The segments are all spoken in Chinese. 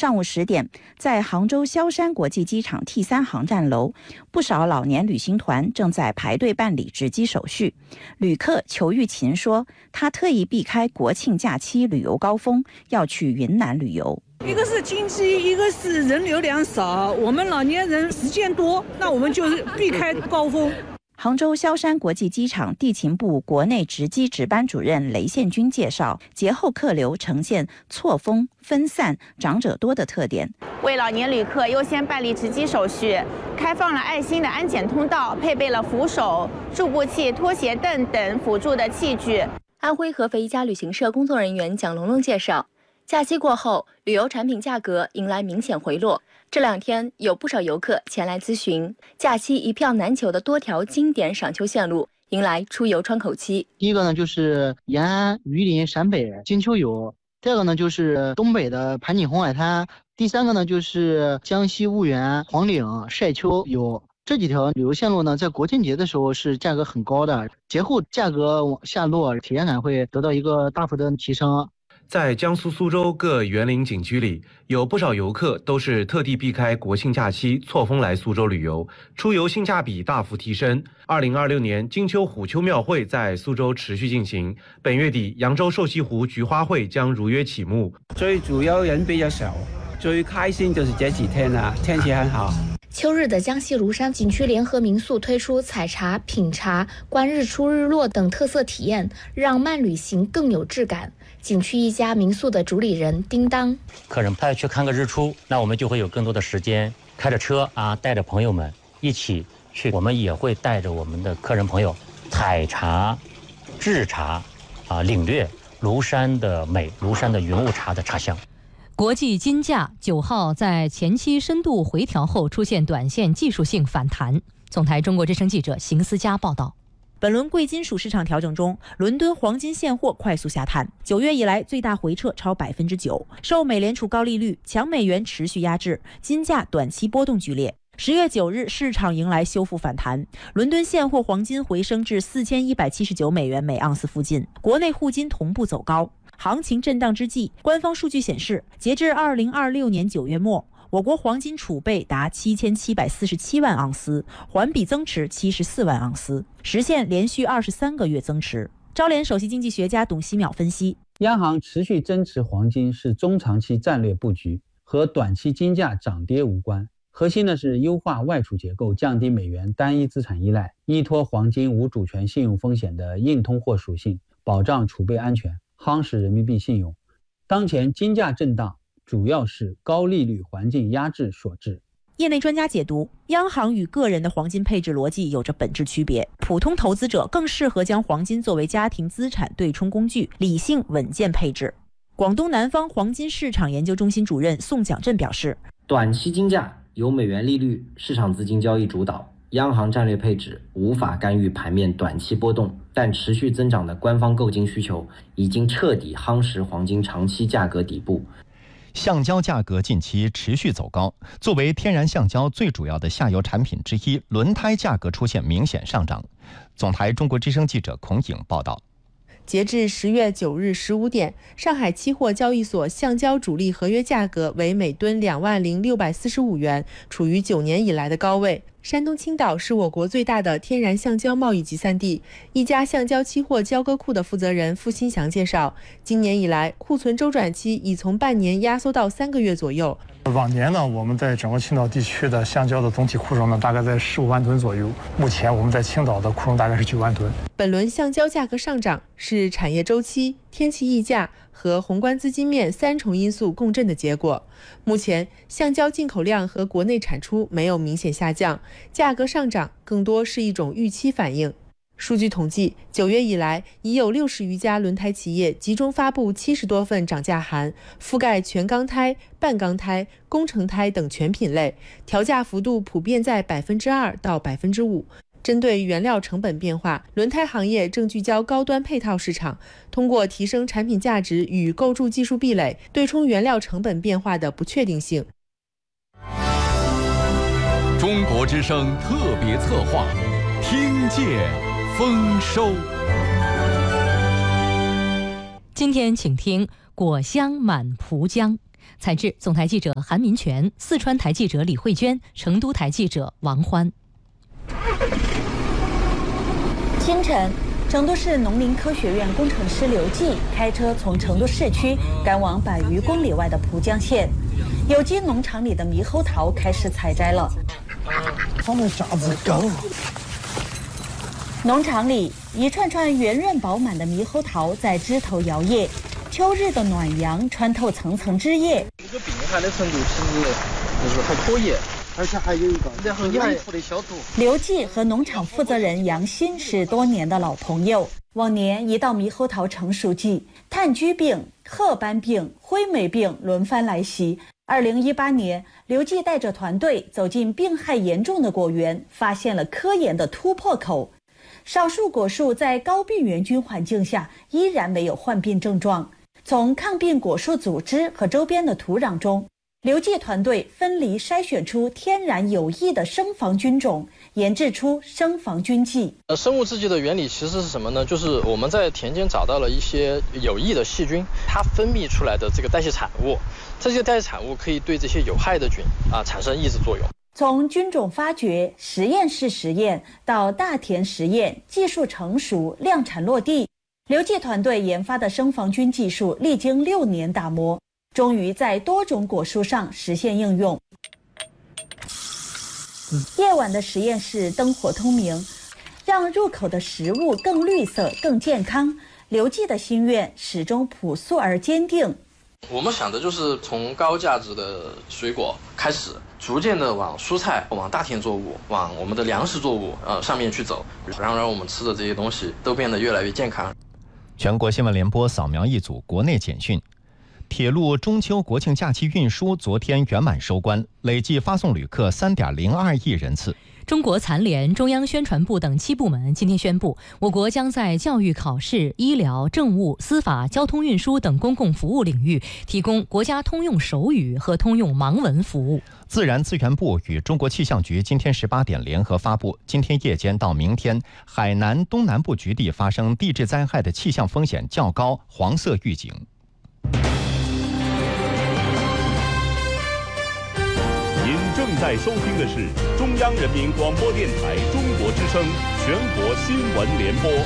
上午10点，在杭州萧山国际机场 T3 航站楼，不少老年旅行团正在排队办理值机手续。旅客裘玉琴说，他特意避开国庆假期旅游高峰，要去云南旅游。 一个是经济，一个是人流量少，我们老年人时间多，那我们就是避开高峰。 杭州萧山国际机场地勤部国内值机值班主任雷宪军介绍，节后客流呈现错峰、分散、长者多的特点。 为老年旅客优先办理值机手续，开放了爱心的安检通道，配备了扶手、助步器、拖鞋凳等辅助的器具。 安徽合肥一家旅行社工作人员蒋龙龙介绍，假期过后，旅游产品价格迎来明显回落。这2天有不少游客前来咨询，假期一票难求的多条经典赏秋线路迎来出游窗口期。 第一个呢就是延安、榆林、陕北金秋游，第二个呢就是东北的盘锦红海滩，第三个呢就是江西婺源、黄岭晒秋游。这几条旅游线路呢，在国庆节的时候是价格很高的，节后价格往下落，体验感会得到一个大幅的提升。 在江苏苏州各园林景区里，有不少游客都是特地避开国庆假期错峰来苏州旅游，出游性价比大幅提升。2026年金秋虎丘庙会在苏州持续进行，本月底扬州瘦西湖菊花会将如约启幕。 最主要人比较少，最开心就是这几天啊，天气很好。 秋日的江西庐山景区联合民宿推出采茶、品茶、观日出日落等特色体验，让慢旅行更有质感。景区一家民宿的主理人叮当， 客人他要去看个日出，那我们就会有更多的时间开着车带着朋友们一起去，我们也会带着我们的客人朋友采茶、制茶领略庐山的美，庐山的云雾茶的茶香。 国际金价9号在前期深度回调后出现短线技术性反弹。总台中国之声记者邢思佳报道。 本轮贵金属市场调整中，伦敦黄金现货快速下探，9月以来最大回撤超9%，受美联储高利率、强美元持续压制，金价短期波动剧烈。10月9日，市场迎来修复反弹，伦敦现货黄金回升至4179美元每盎司附近，国内沪金同步走高。行情震荡之际，官方数据显示，截至2026年9月末，我国黄金储备达7747万盎司，环比增持74万盎司，实现连续23个月增持。招联首席经济学家董希淼分析， 央行持续增持黄金是中长期战略布局，和短期金价涨跌无关。核心呢是优化外储结构，降低美元单一资产依赖，依托黄金无主权信用风险的硬通货属性，保障储备安全，夯实人民币信用。当前金价震荡主要是高利率环境压制所致。 业内专家解读，央行与个人的黄金配置逻辑有着本质区别，普通投资者更适合将黄金作为家庭资产对冲工具，理性稳健配置。广东南方黄金市场研究中心主任宋蒋振表示， 短期金价由美元利率、市场资金交易主导，央行战略配置无法干预盘面短期波动，但持续增长的官方购金需求已经彻底夯实黄金长期价格底部。 橡胶价格近期持续走高，作为天然橡胶最主要的下游产品之一，轮胎价格出现明显上涨。总台中国之声记者孔颖报道。 截至10月9日15点，上海期货交易所橡胶主力合约价格为每吨20645元，处于9年以来的高位。山东青岛是我国最大的天然橡胶贸易集散地。一家橡胶期货交割库的负责人付新祥介绍，今年以来库存周转期已从半年压缩到3个月左右。 往年呢，我们在整个青岛地区的橡胶的总体库容呢，大概在15万吨左右。目前我们在青岛的库容大概是9万吨。 本轮橡胶价格上涨是产业周期、天气溢价和宏观资金面3重因素共振的结果。目前橡胶进口量和国内产出没有明显下降，价格上涨更多是一种预期反应。数据统计，9月以来已有60余家轮胎企业集中发布70多份涨价函，覆盖全钢胎、半钢胎、工程胎等全品类，调价幅度普遍在2%到5%。针对原料成本变化，轮胎行业正聚焦高端配套市场，通过提升产品价值与构筑技术壁垒，对冲原料成本变化的不确定性。 中国之声特别策划，听见丰收。 今天请听果香满蒲江。 采制总台记者韩民权，四川台记者李慧娟，成都台记者王欢。 清晨，成都市农林科学院工程师刘继开车从成都市区赶往100余公里外的蒲江县，有机农场里的猕猴桃开始采摘了。 放的架子高。 农场里一串串圆润饱满的猕猴桃在枝头摇曳，秋日的暖阳穿透层层枝叶。 这个病害的程度其实就是还可以，而且还有一个很严酷的消毒。 刘继和农场负责人杨鑫是多年的老朋友。往年一到猕猴桃成熟季，炭疽病、褐斑病、灰霉病轮番来袭。2018年，刘继带着团队走进病害严重的果园，发现了科研的突破口。少数果树在高病原菌环境下依然没有患病症状。从抗病果树组织和周边的土壤中，刘继团队分离筛选出天然有益的生防菌种，研制出生防菌剂。 生物制剂的原理其实是什么呢？就是我们在田间找到了一些有益的细菌，它分泌出来的这个代谢产物，这些代谢产物可以对这些有害的菌产生抑制作用。 从菌种发掘、实验室实验到大田实验，技术成熟、量产落地，刘继团队研发的生防菌技术历经6年打磨，终于在多种果树上实现应用。夜晚的实验室灯火通明，让入口的食物更绿色、更健康。刘继的心愿始终朴素而坚定。 我们想的就是从高价值的水果开始，逐渐的往蔬菜、往大田作物、往我们的粮食作物上面去走，然后让我们吃的这些东西都变得越来越健康。 全国新闻联播扫描一组国内简讯。铁路中秋国庆假期运输昨天圆满收官，累计发送旅客3.02亿人次。 中国残联、中央宣传部等7部门今天宣布，我国将在教育、考试、医疗、政务、司法、交通运输等公共服务领域提供国家通用手语和通用盲文服务。 自然资源部与中国气象局今天18点联合发布，今天夜间到明天，海南、东南部局地发生地质灾害的气象风险较高，黄色预警。 您正在收听的是中央人民广播电台中国之声全国新闻联播。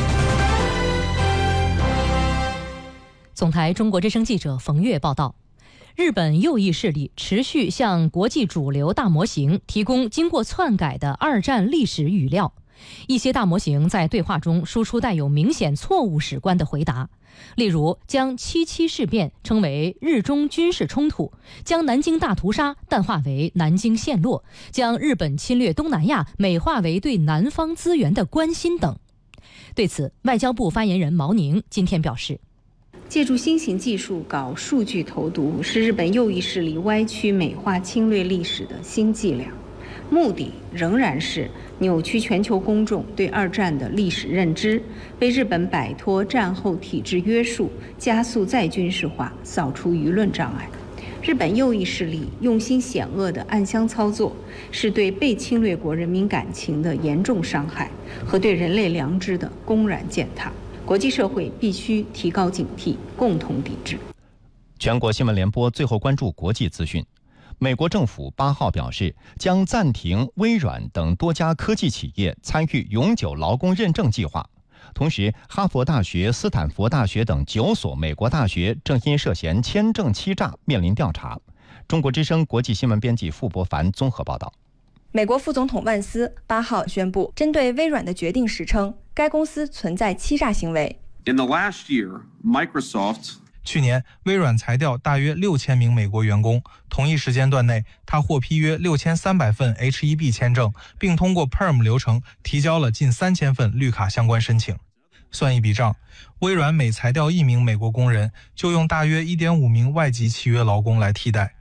总台中国之声记者冯月报道，日本右翼势力持续向国际主流大模型提供经过篡改的二战历史语料，一些大模型在对话中输出带有明显错误史观的回答。例如，将7·7事变称为日中军事冲突，将南京大屠杀淡化为南京陷落，将日本侵略东南亚美化为对南方资源的关心等。对此，外交部发言人毛宁今天表示， 借助新型技术搞数据投毒，是日本右翼势力歪曲美化侵略历史的新伎俩，目的仍然是扭曲全球公众对二战的历史认知，为日本摆脱战后体制约束、加速再军事化扫除舆论障碍。日本右翼势力用心险恶的暗箱操作，是对被侵略国人民感情的严重伤害和对人类良知的公然践踏。国际社会必须提高警惕，共同抵制。 全国新闻联播最后关注国际资讯。美国政府8号表示，将暂停微软等多家科技企业参与永久劳工认证计划。同时，哈佛大学、斯坦福大学等9所美国大学正因涉嫌签证欺诈面临调查。中国之声国际新闻编辑傅博凡综合报道。 美国副总统万斯8号宣布，针对微软的决定时称，该公司存在欺诈行为。 In the last year, Microsoft 去年，微软裁掉大约6000名美国员工。同一时间段内，他获批约6300份 H-1B 签证，并通过 PERM 流程提交了近3000份绿卡相关申请。算一笔账，微软每裁掉1名美国工人，就用大约1.5名外籍契约劳工来替代。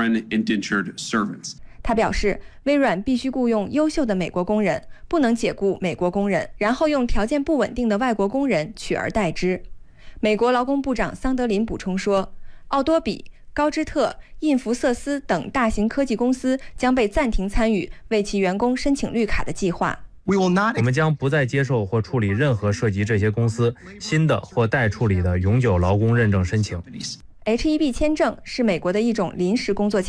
他表示，微软必须雇佣优秀的美国工人，不能解雇美国工人，然后用条件不稳定的外国工人取而代之。美国劳工部长桑德林补充说，奥多比、高知特、印福瑟斯等大型科技公司将被暂停参与为其员工申请绿卡的计划。 我们将不再接受或处理任何涉及这些公司新的或待处理的永久劳工认证申请。 H-1B 签证是美国的一种临时工作